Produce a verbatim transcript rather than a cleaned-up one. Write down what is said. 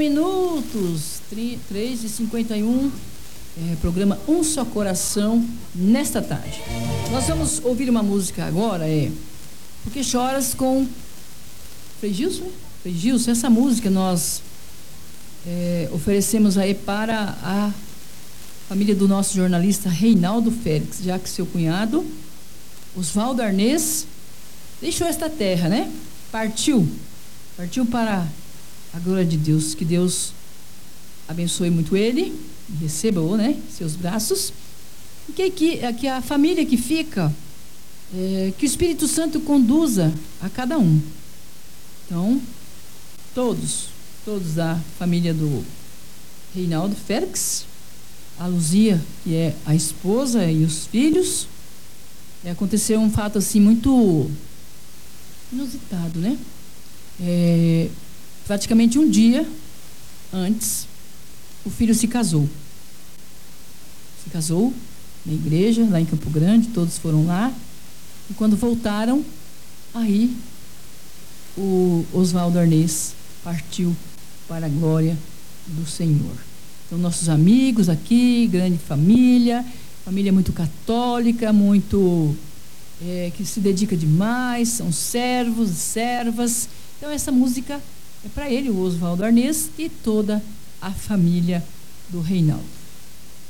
Minutos, três e cinquenta e um, é, programa Um Só Coração, nesta tarde. Nós vamos ouvir uma música agora, é Porque Choras, com Frei Gilson, né? Frei Gilson, essa música nós é, oferecemos aí para a família do nosso jornalista Reinaldo Félix, já que seu cunhado, Oswaldo Arnês, deixou esta terra, né? Partiu, partiu para a glória de Deus. Que Deus abençoe muito ele, receba-o, né, seus braços, e que, que, que a família que fica, é, que o Espírito Santo conduza a cada um. Então, todos, todos da família do Reinaldo Félix, a Luzia, que é a esposa, e os filhos. E aconteceu um fato assim muito inusitado, né? É, praticamente um dia antes, o filho se casou. Se casou na igreja, lá em Campo Grande, todos foram lá. E quando voltaram, aí o Oswaldo Arnês partiu para a glória do Senhor. Então, nossos amigos aqui, grande família, família muito católica, muito é, que se dedica demais, são servos e servas. Então, essa música é para ele, o Oswaldo Arnês, e toda a família do Reinaldo.